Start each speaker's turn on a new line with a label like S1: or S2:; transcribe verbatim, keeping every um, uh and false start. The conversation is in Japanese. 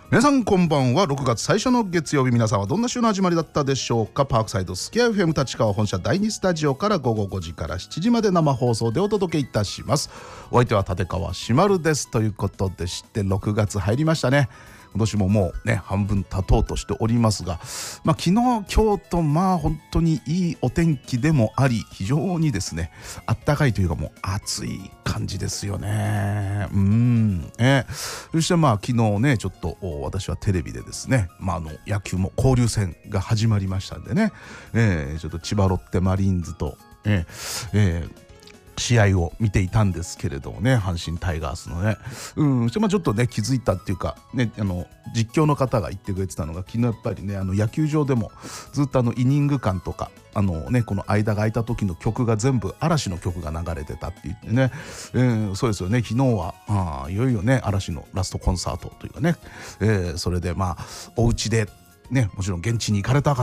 S1: 皆さんこんばんは。ろくがつ最初の月曜日、皆さんはどんな週の始まりだったでしょうか。パークサイドスキア エフエム 立川本社だいにスタジオから午後ごじからしちじまで生放送でお届けいたします。お相手は立川しまるです。ということでしてろくがつ入りましたね。今年ももうね半分経とうとしておりますが、まあ、昨日今日とまあ本当にいいお天気でもあり、非常にですねあったかいというかもう暑い感じですよね。うん、えそしてまあ昨日ねちょっと私はテレビでですね、まあ、あの野球も交流戦が始まりましたんでね、えー、ちょっと千葉ロッテマリーンズと、えーえー試合を見ていたんですけれどもね、阪神タイガースのね、うん、そしてまあちょっとね気づいたっていうかね、あの実況の方が言ってくれてたのが、昨日やっぱりねあの野球場でもずっとあのイニング間とかあのねこの間が空いた時の曲が全部嵐の曲が流れてたって言ってね、えー、そうですよね。昨日はあいよいよね嵐のラストコンサートというかね、えー、それでまあお家でねもちろん現地に行かれた方